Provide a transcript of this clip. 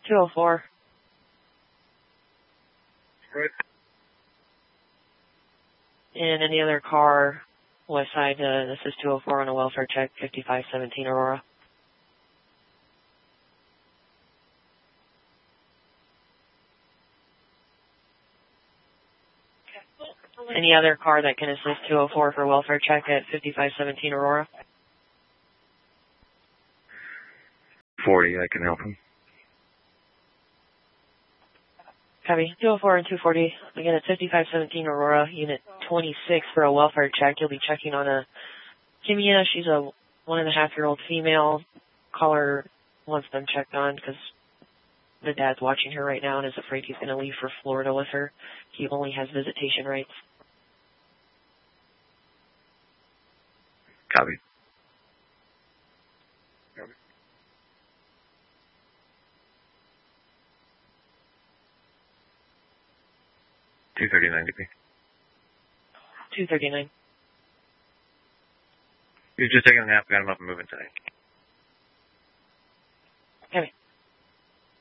204. Right. And any other car, west side, this is 204 on a welfare check, 5517 Aurora. Any other car that can assist 204 for welfare check at 5517 Aurora? 40, I can help him. Copy. 204 and 240. Again, at 5517 Aurora, unit 26 for a welfare check. You'll be checking on a Kimia. She's a 1.5-year-old female. Caller wants them checked on because the dad's watching her right now and is afraid he's going to leave for Florida with her. He only has visitation rights. Copy. 239 DP. 239. He was just taking a nap, got him up and moving today. Okay.